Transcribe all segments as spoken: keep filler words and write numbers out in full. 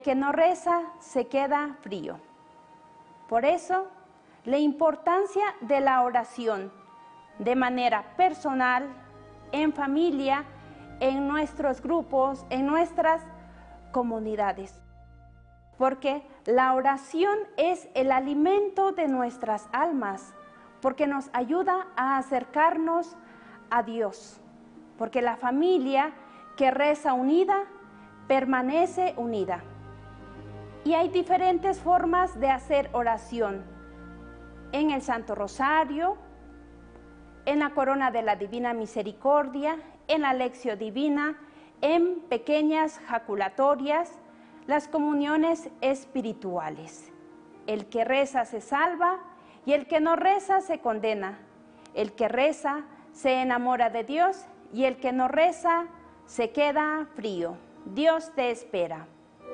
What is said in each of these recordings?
que no reza se queda frío. Por eso, la importancia de la oración de manera personal, en familia, en nuestros grupos, en nuestras comunidades. Porque la oración es el alimento de nuestras almas, porque nos ayuda a acercarnos a Dios. Porque la familia que reza unida, permanece unida. Y hay diferentes formas de hacer oración. En el Santo Rosario, en la Corona de la Divina Misericordia, en la Lección Divina, en pequeñas jaculatorias, las comuniones espirituales. El que reza se salva y el que no reza se condena. El que reza se enamora de Dios y el que no reza se queda frío. Dios te espera.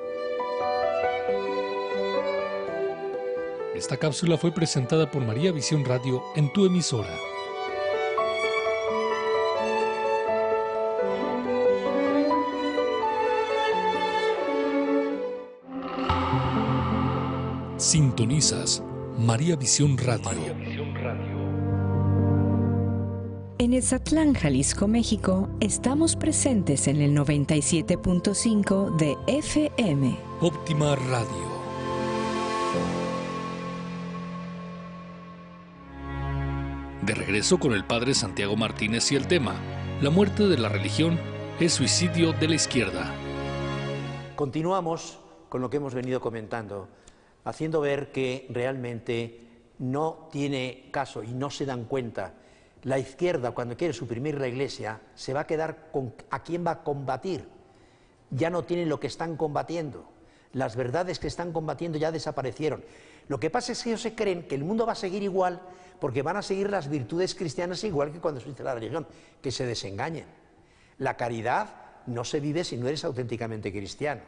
Esta cápsula fue presentada por María Visión Radio en tu emisora. Sintonizas María Visión Radio. María Visión Radio. En Ezatlán, Jalisco, México, estamos presentes en el noventa y siete punto cinco de F M. Óptima Radio. De regreso con el padre Santiago Martínez y el tema, la muerte de la religión es suicidio de la izquierda. Continuamos con lo que hemos venido comentando, haciendo ver que realmente no tiene caso y no se dan cuenta. La izquierda, cuando quiere suprimir la Iglesia, se va a quedar con a quién va a combatir. Ya no tienen lo que están combatiendo. Las verdades que están combatiendo ya desaparecieron. Lo que pasa es que ellos se creen que el mundo va a seguir igual porque van a seguir las virtudes cristianas igual que cuando se dice la religión, que se desengañen. La caridad no se vive si no eres auténticamente cristiano.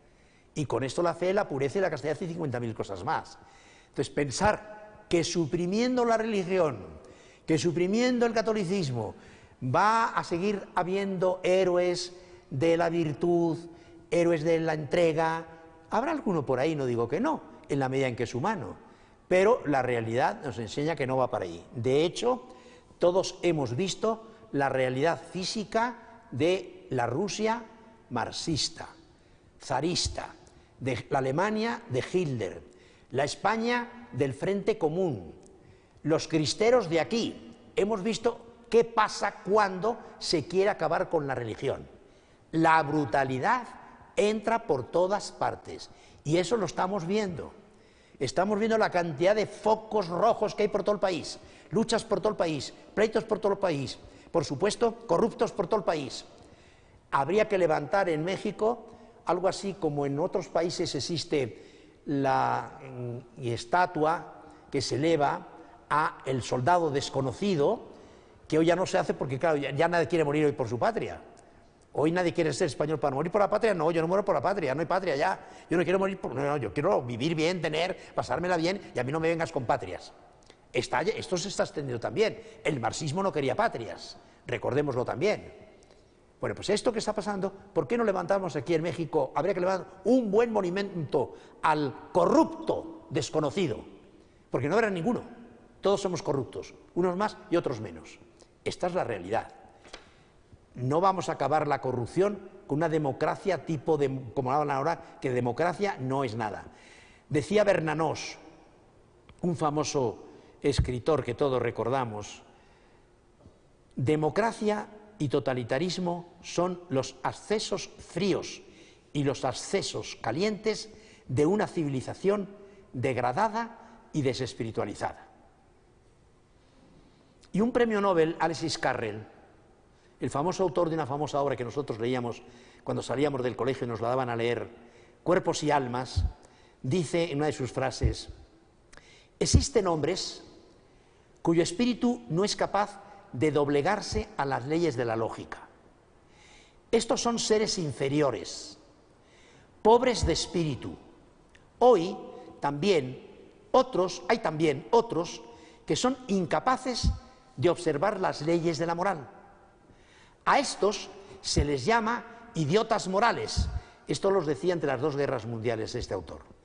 Y con esto la fe, la pureza y la castidad y cincuenta mil cosas más. Entonces pensar que suprimiendo la religión, que suprimiendo el catolicismo, va a seguir habiendo héroes de la virtud, héroes de la entrega. Habrá alguno por ahí, no digo que no, en la medida en que es humano, pero la realidad nos enseña que no va para ahí. De hecho, todos hemos visto la realidad física de la Rusia marxista, zarista, de la Alemania de Hitler, la España del Frente Común, los cristeros de aquí. Hemos visto qué pasa cuando se quiere acabar con la religión. La brutalidad entra por todas partes y eso lo estamos viendo. Estamos viendo la cantidad de focos rojos que hay por todo el país, luchas por todo el país, pleitos por todo el país, por supuesto, corruptos por todo el país. Habría que levantar en México algo así como en otros países existe la y estatua que se eleva a el soldado desconocido, que hoy ya no se hace porque, claro, ya, ya nadie quiere morir hoy por su patria. Hoy nadie quiere ser español para morir por la patria. No, yo no muero por la patria, no hay patria ya. Yo no quiero morir por... No, no, yo quiero vivir bien, tener, pasármela bien, y a mí no me vengas con patrias. Está, esto se está extendiendo también. El marxismo no quería patrias, recordémoslo también. Bueno, pues esto que está pasando, ¿por qué no levantamos aquí en México? Habría que levantar un buen monumento al corrupto desconocido, porque no era ninguno. Todos somos corruptos, unos más y otros menos. Esta es la realidad. No vamos a acabar la corrupción con una democracia tipo, de, como hablan ahora, que democracia no es nada. Decía Bernanos, un famoso escritor que todos recordamos, democracia y totalitarismo son los accesos fríos y los accesos calientes de una civilización degradada y desespiritualizada. Y un premio Nobel, Alexis Carrel, el famoso autor de una famosa obra que nosotros leíamos cuando salíamos del colegio y nos la daban a leer, Cuerpos y almas, dice en una de sus frases, existen hombres cuyo espíritu no es capaz de doblegarse a las leyes de la lógica. Estos son seres inferiores, pobres de espíritu. Hoy también otros, hay también otros que son incapaces de observar las leyes de la moral. A estos se les llama idiotas morales, Esto los decía entre las dos guerras mundiales este autor.